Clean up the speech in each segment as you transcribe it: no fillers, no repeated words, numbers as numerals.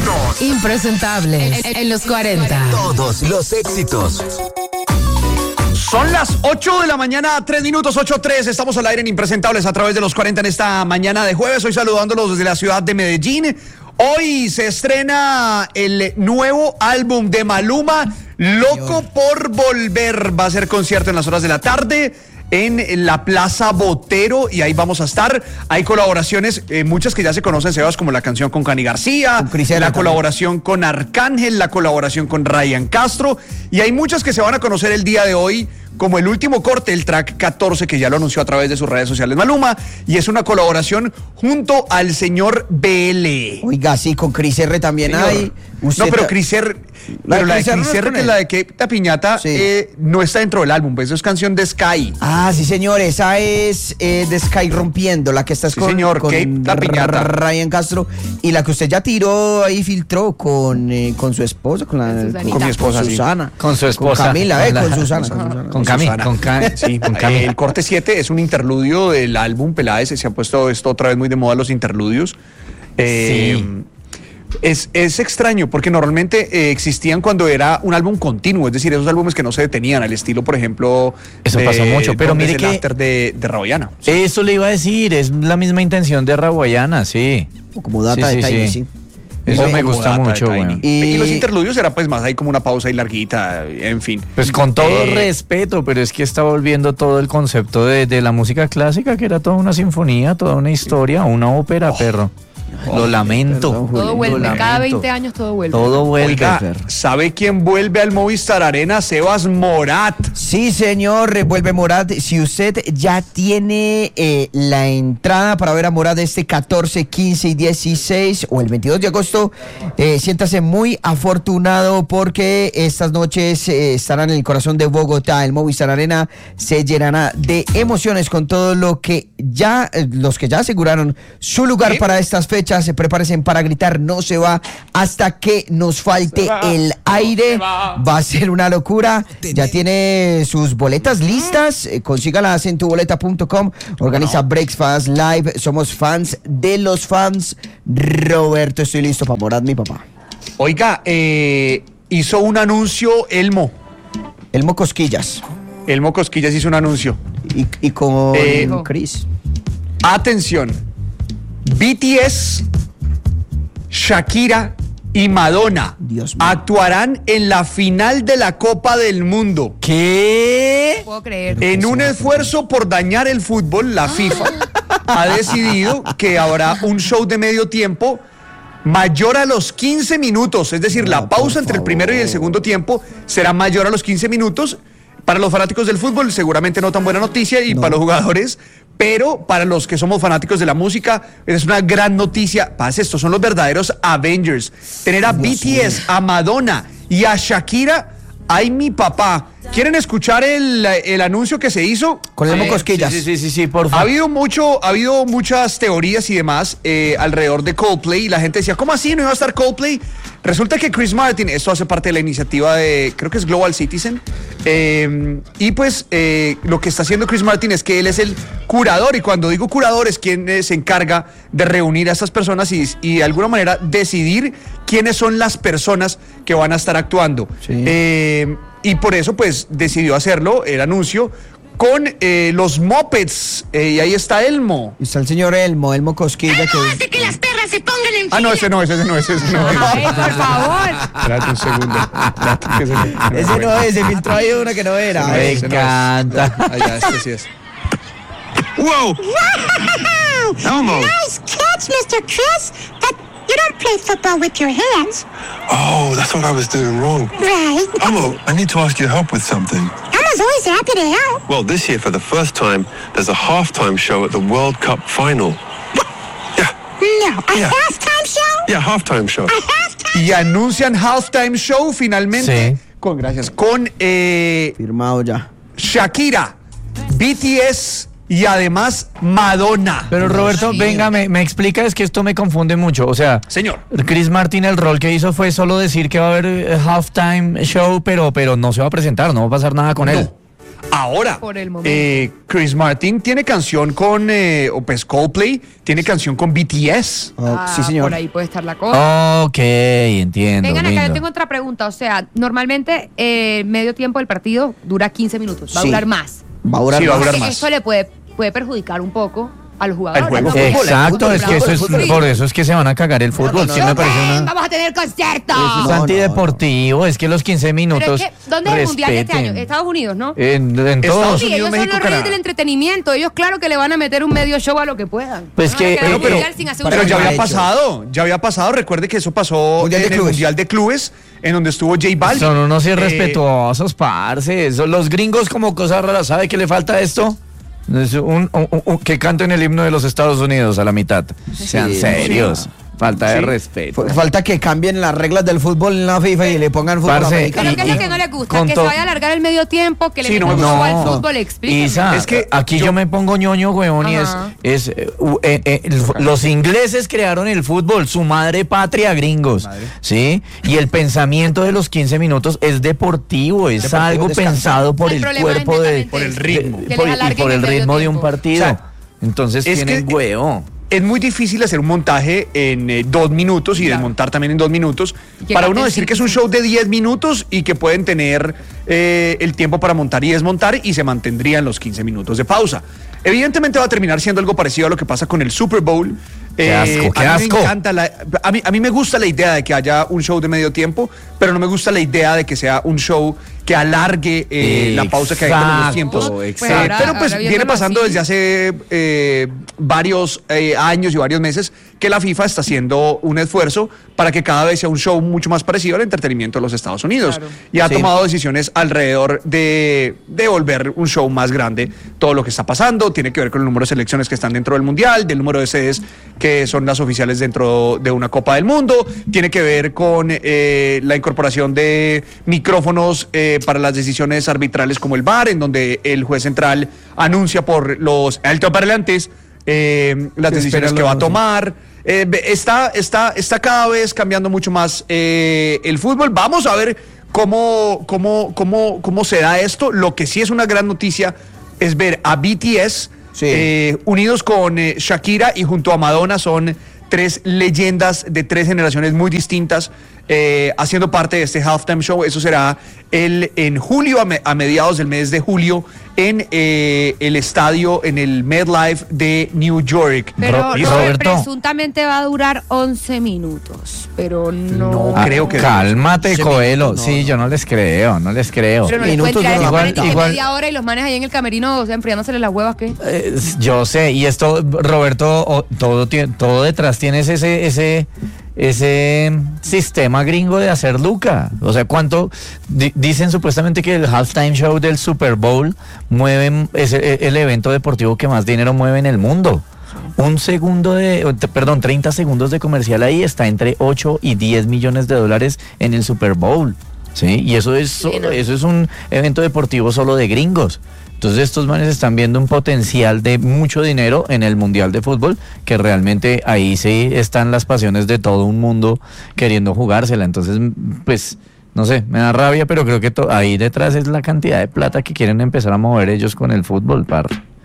Impresentables en los 40. Todos los éxitos. Son las 8 de la mañana, 3 minutos, 8:03. Estamos al aire en Impresentables a través de los 40 en esta mañana de jueves. Hoy saludándolos desde la ciudad de Medellín. Hoy se estrena el nuevo álbum de Maluma, Loco por Volver. Va a ser concierto en las horas de la tarde en la Plaza Botero y ahí vamos a estar. Hay colaboraciones, muchas que ya se conocen, Sebas, como la canción con Cani García, la colaboración con Arcángel, la colaboración con Ryan Castro, y hay muchas que se van a conocer el día de hoy, como el último corte, el track 14, que ya lo anunció a través de sus redes sociales Maluma, y es una colaboración junto al señor BL. Oiga, sí, con Cris R también señor. hay. No, pero Cris R, pero la de Cris R, que es la de Que la Piñata, sí, no está dentro del álbum, pues eso es canción de Sky. Ah, sí, señor, esa es de Sky Rompiendo, la que está sí, señor, con La Piñata, Ryan Castro, y la que usted ya tiró ahí, filtró con su esposa, con mi esposa, Susana. Con su esposa. Con Camila, con Susana. Con Camila. Sí, con Camila. El corte 7 es un interludio del álbum Peláez, se ha puesto esto otra vez muy de moda, los interludios. Sí. Es extraño porque normalmente existían cuando era un álbum continuo, es decir, esos álbumes que no se detenían, al estilo, por ejemplo, eso pasó mucho, pero mire que after de Rawayana. Sí. Eso le iba a decir, es la misma intención de Rawayana, sí. Como data de Tiny, sí. Eso me gusta mucho, bueno. Y los interludios era pues más ahí como una pausa ahí larguita, en fin. Pues con todo respeto, pero es que está volviendo todo el concepto de la música clásica, que era toda una sinfonía, toda una historia, una ópera, perro. Lo lamento. Perdón, todo vuelve, cada 20 años todo vuelve. Todo vuelve. Oiga, ¿sabe quién vuelve al Movistar Arena? Sebas Morat. Sí, señor, vuelve Morat. Si usted ya tiene la entrada para ver a Morat este 14, 15 y 16 o el 22 de agosto, siéntase muy afortunado porque estas noches estarán en el corazón de Bogotá. El Movistar Arena se llenará de emociones con todo lo que ya, los que ya aseguraron su lugar para estas fechas. Se preparen para gritar, no se va hasta que nos falte el aire. Va a ser una locura. Ya tiene sus boletas listas. Consígalas en tuboleta.com. Organiza Breakfast Live. Somos fans de los fans. Roberto, estoy listo para Morat, mi papá. Oiga, hizo un anuncio Elmo Cosquillas. Elmo Cosquillas hizo un anuncio. Y con Chris. Atención. BTS, Shakira y Madonna actuarán en la final de la Copa del Mundo. ¿Qué? No puedo creer. En un esfuerzo por dañar el fútbol, la FIFA ha decidido que habrá un show de medio tiempo mayor a los 15 minutos. Es decir, la pausa entre el primero y el segundo tiempo será mayor a los 15 minutos. Para los fanáticos del fútbol, seguramente no tan buena noticia, y para los jugadores, pero para los que somos fanáticos de la música, es una gran noticia. Paz, estos son los verdaderos Avengers. Tener a BTS, a Madonna y a Shakira, ¡ay, mi papá! ¿Quieren escuchar el anuncio que se hizo? Con Elmo Cosquillas. Sí, por favor. Ha habido muchas teorías y demás alrededor de Coldplay, y la gente decía, ¿cómo así? ¿No iba a estar Coldplay? Resulta que Chris Martin, esto hace parte de la iniciativa de, creo que es Global Citizen, y pues lo que está haciendo Chris Martin es que él es el curador, y cuando digo curador es quien se encarga de reunir a estas personas y de alguna manera decidir quiénes son las personas que van a estar actuando. Sí. Y por eso pues decidió hacerlo, el anuncio, con los Muppets, y ahí está Elmo. Y está el señor Elmo Cosquilla. ¡Elmo hace que las perras se pongan en fila! Ah, no, ese no. Ay, por favor. Espérate un segundo. Ese no es, se filtró ahí una que no era. Me encanta. Allá, este sí es. ¡Wow! Elmo! Nice catch, Mr. Chris! But you don't play football with your hands. Oh, that's what I was doing wrong. Right. Elmo, I need to ask your help with something. Elmo's always happy to help. Well, this year, for the first time, there's a halftime show at the World Cup final. Yeah. No, a halftime show? Yeah, halftime show. A halftime? Y anuncian halftime show finalmente. Sí. Con firmado ya. Shakira, BTS y además Madonna. Pero Roberto, venga, me explica, es que esto me confunde mucho. O sea, señor, Chris Martin, el rol que hizo fue solo decir que va a haber halftime show, pero no se va a presentar, no va a pasar nada con él. Ahora, Por el momento. Chris Martin tiene canción con, o pues Coldplay, tiene canción con BTS. Sí, señor. Por ahí puede estar la cosa. Ok, entiendo. Vengan acá, yo lindo. tengo otra pregunta. O sea, normalmente medio tiempo del partido dura 15 minutos. Va a Sí. durar más. Va a durar Sí, va a más. durar Porque más. eso le puede perjudicar un poco a los jugadores. Al juego. ¿no? Porque- Exacto, es que eso es, Sí. por eso es que se van a cagar el fútbol. Sí, me parece ¡Ven, una. vamos a tener concierto! Es No, antideportivo, es que los 15 Pero minutos. es que, ¿dónde es el mundial de este respeten. año? Estados Unidos, ¿no? En Estados todos. Sí, Unidos, ellos son México, los reyes Canadá. del entretenimiento. Ellos, claro que le van a meter un medio show a lo que puedan. Pues No que- van a quedar pero- un pero- mundial sin hacer un Pero Para ya show. había mal hecho. pasado. Recuerde que eso pasó Mundial de en el Clubes. Mundial de Clubes, en donde estuvo J Balvin. Son unos Eh, irrespetuosos, parce. Son los gringos como cosas raras. ¿Sabe qué le falta a esto? Es que canten el himno de los Estados Unidos a la mitad. Sean serios. Falta de Sí. respeto. Falta que cambien las reglas del fútbol en la FIFA y le pongan fútbol Parce, americano. Pero ¿qué es lo que no le gusta? con Que se to- vaya a alargar el medio tiempo, que le Sí, metan no, un show no. al fútbol, explíquenme. Isa, Es que aquí yo me pongo ñoño, huevón, y Ajá. los ingleses crearon el fútbol, su madre patria, gringos, ¿sí? Y el pensamiento de los 15 minutos es deportivo, es Deportivo, algo descansar. pensado por el problema cuerpo de, netamente Por el es ritmo. que les por- y alarguen por el medio ritmo de un tiempo. partido. O sea, Entonces es tienen que- huevo. Es muy difícil hacer un montaje en 2 minutos y desmontar también en 2 minutos. Que Para uno canten decir que es un 5 show de 10 minutos y que pueden tener el tiempo para montar y desmontar y se mantendrían los 15 minutos de pausa. Evidentemente va a terminar siendo algo parecido a lo que pasa con el Super Bowl. Qué asco, qué a mí asco. Me encanta a mí me gusta la idea de que haya un show de medio tiempo, pero no me gusta la idea de que sea un show que alargue la pausa que hay con los Exacto, tiempos. Pues ahora- Pero pues ahora viene viéndolo pasando así. desde hace varios años y varios meses que la FIFA está haciendo un esfuerzo para que cada vez sea un show mucho más parecido al entretenimiento de los Estados Unidos. Claro. Y ha Sí. tomado decisiones alrededor de volver un show más grande todo lo que está pasando. Tiene que ver con el número de selecciones que están dentro del Mundial, del número de sedes que son las oficiales dentro de una Copa del Mundo. Tiene que ver con la incorporación de micrófonos para las decisiones arbitrales como el VAR, en donde el juez central anuncia por los altoparlantes las decisiones que va a tomar. Está cada vez cambiando mucho más el fútbol. Vamos a ver cómo se da esto. Lo que sí es una gran noticia es ver a BTS unidos con Shakira y junto a Madonna. Son 3 leyendas de 3 generaciones muy distintas haciendo parte de este halftime show. Eso será en julio, a mediados del mes de julio, en el estadio, en el MetLife de New York. Pero ¿Y Robert, Roberto? presuntamente va a durar 11 minutos, pero no... No, creo que- Cálmate, Ese Coelho. minuto, Sí, yo no les creo, no les creo. Pero no les Minutos pueden tirar no esa la manita aguanta. que Igual- media hora y los manes ahí en el camerino, o sea, enfriándoseles las huevas, ¿qué? Yo sé, y esto, Roberto, todo detrás tienes ese sistema gringo de hacer lucra. O sea, ¿cuánto? Dicen supuestamente que el halftime show del Super Bowl es el evento deportivo que más dinero mueve en el mundo. 30 segundos de comercial ahí está entre 8 y 10 millones de dólares en el Super Bowl. ¿Sí? Y eso es un evento deportivo solo de gringos. Entonces estos manes están viendo un potencial de mucho dinero en el Mundial de Fútbol, que realmente ahí sí están las pasiones de todo un mundo queriendo jugársela. Entonces, pues, no sé, me da rabia, pero creo que ahí detrás es la cantidad de plata que quieren empezar a mover ellos con el fútbol, par.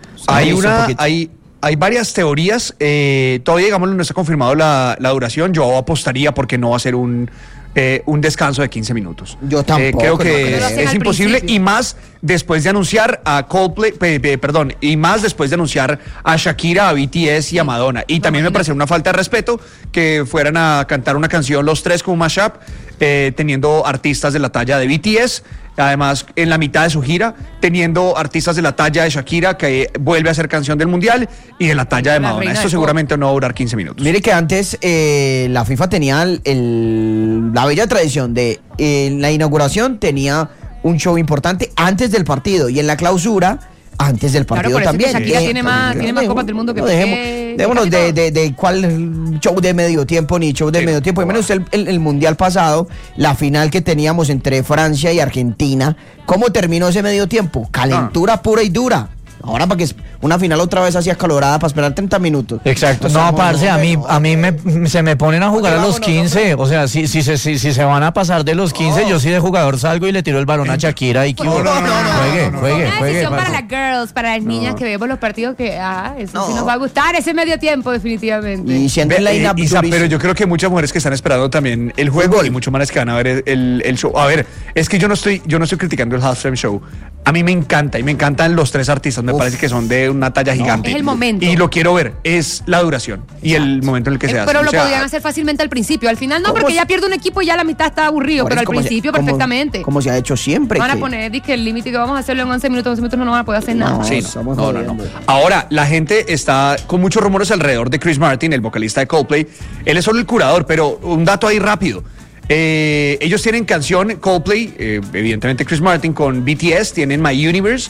Hay varias teorías. Todavía, digámoslo, no está confirmado la duración. Yo apostaría porque no va a ser un descanso de 15 minutos. Yo tampoco, Creo no que creo. Lo hacen es al imposible, principio. y más después de anunciar a Coldplay, y más después de anunciar a Shakira, a BTS y a Madonna. Y también me parece una falta de respeto que fueran a cantar una canción los 3 como un mashup, teniendo artistas de la talla de BTS. Además, en la mitad de su gira, teniendo artistas de la talla de Shakira, que vuelve a ser canción del Mundial, y de la talla de La Madonna. reina Esto del seguramente no va a durar 15 minutos. Mire que antes la FIFA tenía la bella tradición de en la inauguración tenía un show importante antes del partido y en la clausura antes del Claro, partido por eso es que también. Shakira tiene más copas del mundo que Démonos casi de cuál show de medio tiempo ni show de Sí. medio tiempo. Y menos el mundial pasado, la final que teníamos entre Francia y Argentina. ¿Cómo terminó ese medio tiempo? Calentura pura y dura. Ahora para que una final otra vez así acalorada para esperar 30 minutos. Exacto. O sea, No, parce, a mí se me ponen a jugar a los 15. O sea, si se van a pasar de los 15, yo sí de jugador salgo y le tiro el balón a Shakira y que juegue. Una decisión para las girls, para las niñas que vemos los partidos que, eso sí nos va a gustar, ese medio tiempo definitivamente. Y sienten la Isa, inaptitud. pero yo creo que muchas mujeres que están esperando también el juego y mucho más que van a ver el show. A ver, es que yo no estoy criticando el halftime show. A mí me encanta y me encantan los tres artistas, me parece que son de una talla gigante. Es el momento. Y lo quiero ver, es la duración y el momento en el que se hace. Pero O lo sea, podrían hacer fácilmente al principio. Al final no, porque ya pierde un equipo y ya la mitad está aburrido, pero al principio perfectamente. Como se ha hecho siempre. Van a poner que el límite que vamos a hacerlo en 11 minutos no van a poder hacer nada. Sí, estamos no. jodiendo. Ahora, la gente está con muchos rumores alrededor de Chris Martin, el vocalista de Coldplay. Él es solo el curador, pero un dato ahí rápido. Ellos tienen canción, Coldplay, evidentemente Chris Martin con BTS, tienen My Universe.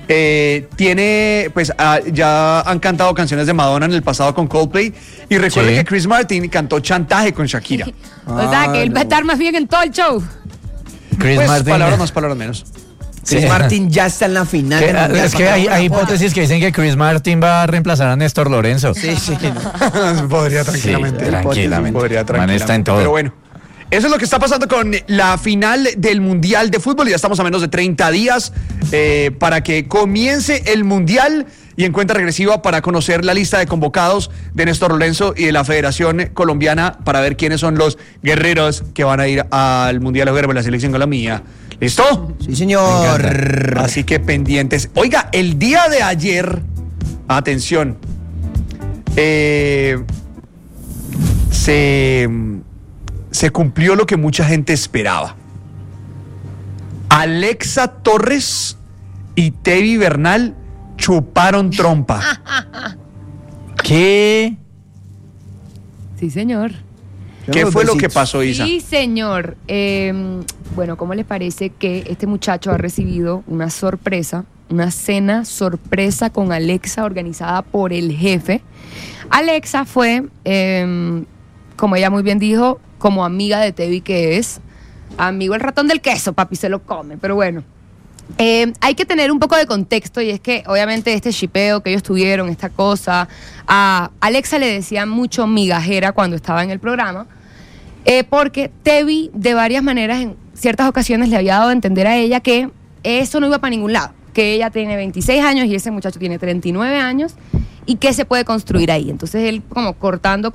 Ya han cantado canciones de Madonna en el pasado con Coldplay. Y recuerden que Chris Martin cantó Chantaje con Shakira. O sea, que él va a estar más bien en todo el show. Chris Pues, Martin. palabras más, palabras menos. Chris Martin ya está en la final. del Mundial. Es que hay hipótesis que dicen que Chris Martin va a reemplazar a Néstor Lorenzo. Sí. Podría tranquilamente. Sí, tranquilamente. Podría Man tranquilamente. está en todo. Pero bueno. Eso es lo que está pasando con la final del Mundial de Fútbol. Ya estamos a menos de 30 días para que comience el Mundial y en cuenta regresiva para conocer la lista de convocados de Néstor Lorenzo y de la Federación Colombiana para ver quiénes son los guerreros que van a ir al Mundial a jugar con la selección Colombia. ¿Listo? Sí, señor. Así que pendientes. Oiga, el día de ayer, atención, se cumplió lo que mucha gente esperaba. Alexa Torres y Tevi Bernal chuparon trompa. ¿Qué? Sí, señor. ¿Qué fue lo que pasó, Isa? Sí, señor. Bueno, ¿cómo les parece que este muchacho ha recibido una sorpresa, una cena sorpresa con Alexa organizada por el jefe? Alexa fue, como ella muy bien dijo, como amiga de Tevi que es, amigo el ratón del queso, papi se lo come, pero bueno. Hay que tener un poco de contexto y es que obviamente este shipeo que ellos tuvieron, esta cosa, a Alexa le decían mucho migajera cuando estaba en el programa, porque Tevi de varias maneras en ciertas ocasiones le había dado a entender a ella que eso no iba para ningún lado, que ella tiene 26 años y ese muchacho tiene 39 años y que se puede construir ahí. Entonces él como cortando,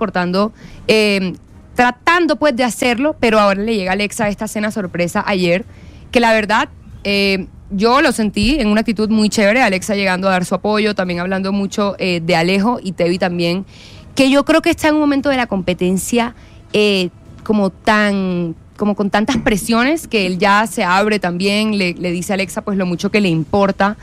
tratando pues de hacerlo, pero ahora le llega a Alexa esta cena sorpresa ayer, que la verdad yo lo sentí en una actitud muy chévere, Alexa llegando a dar su apoyo, también hablando mucho de Alejo y Tevi también, que yo creo que está en un momento de la competencia como con tantas presiones que él ya se abre también, le dice a Alexa pues lo mucho que le importa.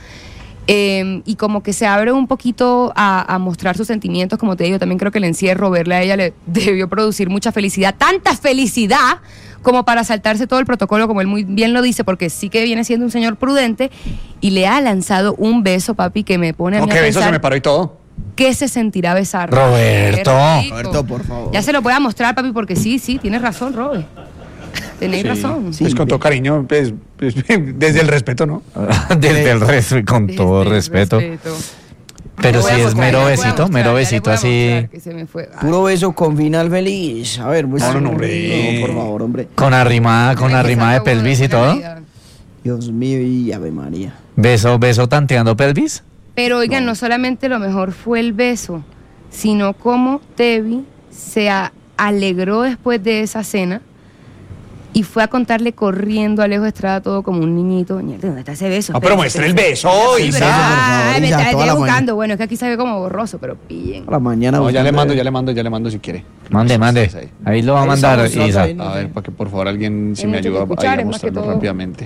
Y como que se abre un poquito a mostrar sus sentimientos, como te digo, también creo que el encierro, verla a ella le debió producir mucha felicidad, tanta felicidad como para saltarse todo el protocolo, como él muy bien lo dice, porque sí que viene siendo un señor prudente, y le ha lanzado un beso, papi, que me pone a mí a beso, pensar, se me paró y todo. ¿qué se sentirá besar? Roberto. Roberto, por favor. Ya se lo voy a mostrar, papi, porque sí, tienes razón, Robert. Tenéis razón. Pues con todo cariño, pues, desde el respeto, ¿no? Desde el respeto, con Desde todo el respeto. respeto. Pero Lo voy si a es mostrar, mero ya le voy a besito, mostrar, mero ya le besito voy a así. mostrar que se me fue. Ay. Puro beso con final feliz. A ver, pues. No, hombre. No, por favor, hombre. Con arrimada de pelvis y todo. Dios mío y Ave María. Beso tanteando pelvis. Pero oigan, no solamente lo mejor fue el beso, sino cómo Tevi se alegró después de esa cena y fue a contarle corriendo a Alejo Estrada todo como un niñito. ¿Dónde está ese beso? No, pero muestre el beso, Sí, Isa. pero- favor, me Isa, está toda la buscando. mañana. Bueno, es que aquí se ve como borroso, pero pillen. A la mañana. No, ya le buscando- mando si quiere. Mande. Ahí lo va a Ahí mandar, estamos, Isa. ahí. A ver, para que por favor alguien si Hay me mucho que ayuda escuchar, ahí a es más que mostrarlo todo. rápidamente.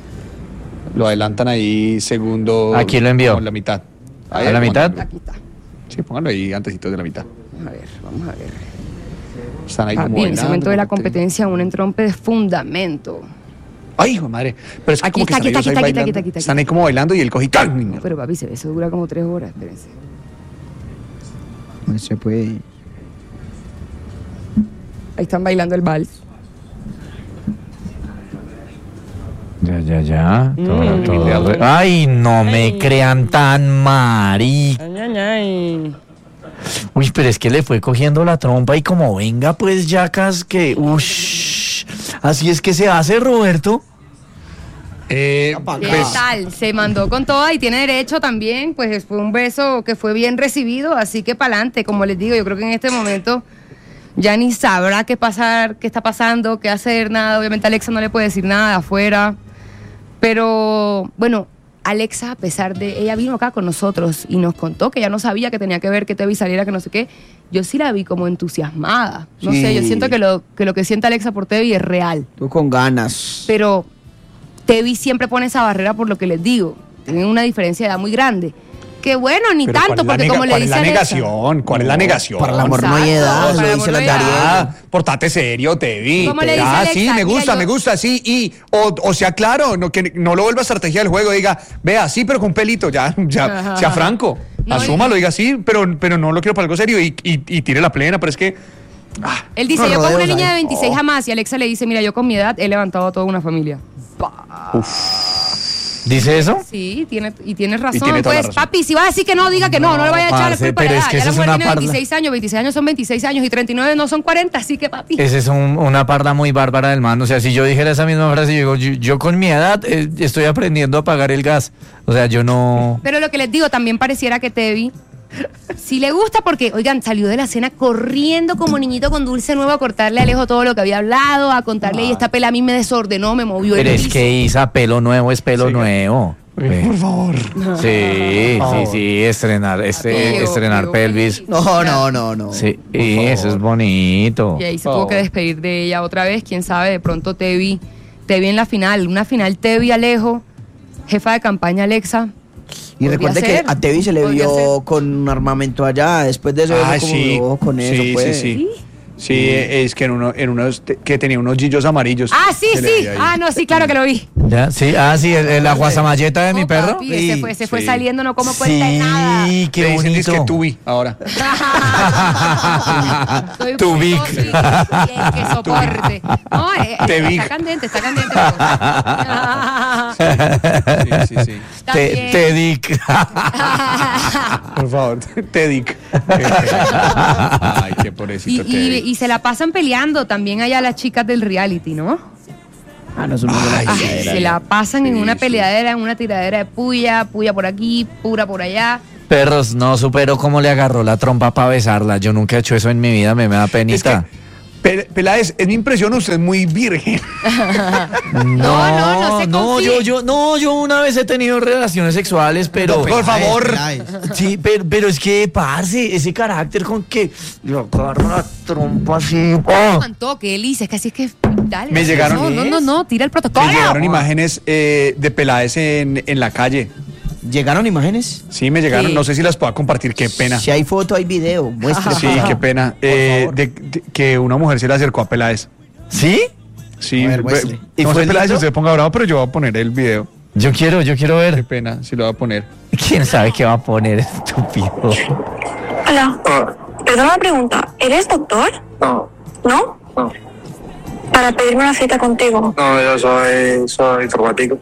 Lo adelantan ahí segundo. Aquí lo envió. como la mitad. Ahí, ¿A la mitad? Aquí está. Sí, pónganlo ahí antesito de la mitad. Vamos a ver. Están ahí como Papi, en ese bailando, momento de la como que- competencia, un entrompe de fundamento. Ay, hijo de madre. Pero es que Aquí como que está, están ellos aquí ahí está, aquí está, bailando. aquí está. Están ahí como bailando y él coge y ¡can! No, pero papi, eso dura como 3 horas, espérense. No se puede. Ahí están bailando el vals. Ya. Ay, no me crean tan marica. Uy, pero es que le fue cogiendo la trompa y como venga, pues yacas que... Ush, así es que se hace, Roberto. ¿Qué tal? Se mandó con toda y tiene derecho también, pues fue un beso que fue bien recibido, así que pa'lante, como les digo, yo creo que en este momento ya ni sabrá qué pasar, qué está pasando, qué hacer, nada. Obviamente Alexa no le puede decir nada de afuera, pero bueno, Alexa, a pesar de, ella vino acá con nosotros y nos contó que ella no sabía que tenía que ver que Tevi saliera, que no sé qué. Yo sí la vi como entusiasmada. No sé, yo siento que lo que siente Alexa por Tevi es real. Tú con ganas. Pero Tevi siempre pone esa barrera por lo que les digo. Tienen una diferencia de edad muy grande. Que bueno, ni Pero tanto, porque como le dice ¿cuál es la Alexa, negación? ¿Cuál es la negación? Para el amor no hay Exacto, edad, para lo el dice amor la no hay edad. Darío. Portate serio, Tevi. ¿Cómo le dice Alexa? Sí, me gusta, Mira, me gusta, sí. O sea, claro, no, que no lo vuelva estrategia del juego. Diga, vea, sí, pero con pelito, ya, sea franco. No, Asúmalo, diga sí, pero no lo quiero para algo serio y tire la plena, pero es que... Él dice, No, yo con una rodeos niña de ahí. 26 jamás. Y Alexa le dice, mira, yo con mi edad he levantado a toda una familia. ¿Dice eso? Sí, tienes razón. tiene toda la Pues, razón. papi, si vas a decir que no, diga que no le vaya a echar la parce, culpa a la pero es edad. que Ya eso la es mujer una tiene parda. 26 años, 26 años son 26 años y 39 no son 40, así que papi. Esa es una parda muy bárbara del man. O sea, si yo dijera esa misma frase, yo digo, yo con mi edad estoy aprendiendo a pagar el gas. O sea, yo no... Pero lo que les digo, también pareciera que Tevi si le gusta porque, oigan, salió de la cena corriendo como niñito con dulce nuevo a cortarle a Alejo todo lo que había hablado, a contarle, y esta pela a mí me desordenó, me movió el Pero es piso. que Isa, pelo nuevo es pelo nuevo. Por favor. Sí, estrenar Digo, pelvis. No. Sí, y eso es bonito. Y ahí se tuvo que despedir de ella otra vez. Quién sabe, de pronto Tevi en la final. Una final Tevi Alejo, jefa de campaña Alexa. Y Podría recuerde que ser, a Tevi se le podría vio ser. con un armamento allá. Después de eso, Ay, como sí. lo con eso, Sí, pues. sí. Sí, es que en unos que tenía unos gillos amarillos. Ah, sí, Se le sí. veía ahí. Ah, no, sí, claro que lo vi. ¿Ya? Sí, la guasamalleta de mi No, perro. papi, se fue Sí. saliendo, no como cuenta de nada. Sí, Le qué dicen bonito. dizque tubi ahora. Soy Tu muy Vic. tóxica, y que soporte. No, Te Vic. está candente la cosa. Sí. Está bien. Te dic. Por favor, Tedic. Ay, qué pobrecito Tedic. Y se la pasan peleando también allá las chicas del reality, ¿no? Ah, no, son muy buenas Ay, Ah, peleaderas. se la pasan en Sí, una sí. peleadera, en una tiradera de puya por aquí, pura por allá. Perros, no supero cómo le agarró la trompa para besarla. Yo nunca he hecho eso en mi vida, me da Es penita. que, Peláez, es mi impresión, usted es muy virgen. No se confíe. yo una vez he tenido relaciones sexuales, pero... Por favor. Sí, pero es que, parce, ese carácter con que le agarra la trompa así. ¡Oh! Aguantó, qué delicia, es que así es que dale. Me llegaron- No, tira el protocolo. Me llegaron imágenes de Peláez en la calle. ¿Llegaron imágenes? Sí, me llegaron. Sí. No sé si las puedo compartir. Qué pena. Si hay foto, hay video. Muestre. Sí, qué pena. De que una mujer se le acercó a Peláez. ¿Sí? Sí, A ver, muestre. ¿Y no fue sé, Peláez, lindo? usted ponga bravo, pero yo voy a poner el video. Yo quiero Qué ver. pena, si lo voy a poner. ¿Quién sabe qué va a poner, estúpido? Hola. Perdona la pregunta. ¿Eres doctor? No, ¿No? no. Para pedirme una cita contigo. No, yo soy informático.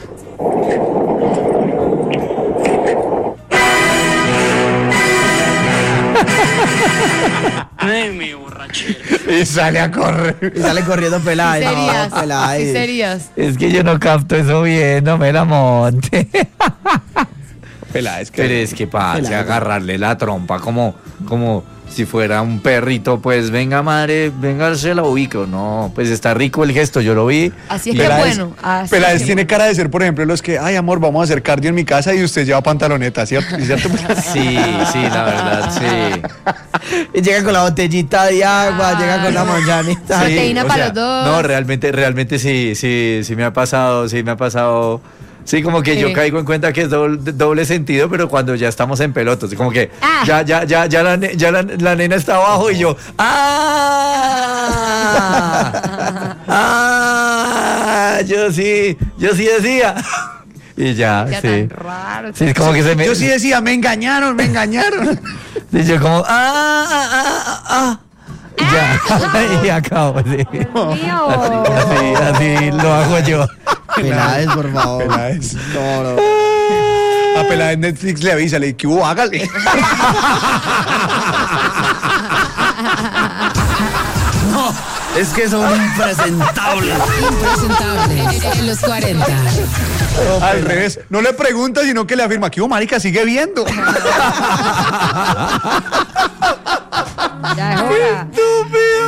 Y sale a correr. Y sale corriendo Peláez. Serías, No, Peláez. sí serías. Es que yo no capto eso bien, no me la monte. Peláez, Pero es que parce, Peláez. agarrarle la trompa como si fuera un perrito, pues venga madre, venga se la ubico. No, pues está rico el gesto, yo lo vi. Así es que Peláez, bueno. así Peláez es que tiene bueno. cara de ser, por ejemplo, los que, ay, amor, vamos a hacer cardio en mi casa y usted lleva pantaloneta, ¿cierto? ¿Cierto? Sí, la verdad, sí. Y llega con la botellita de agua, Ah, llega con la no. manzanita. Sí. Proteína o para sea, los dos. No, realmente sí me ha pasado, Sí, como que yo Sí. caigo en cuenta que es doble sentido, pero cuando ya estamos en pelotos, como que Ah. la nena está abajo y yo, yo sí decía. Y ya, Ya sí. tan raro. Sí, es como que se me... Yo sí decía, me engañaron. Y yo como, Y ya, y acabo, sí. Mío. Así lo hago yo. Peláez, por favor. Peláez. No. A Peláez Netflix le avisa, le ¿qué hubo? Hágale. Es que son impresentables. Impresentable en los 40. Al revés, no le pregunta, sino que le afirma, ¿qué hubo, marica? Sigue viendo. Ya es hora.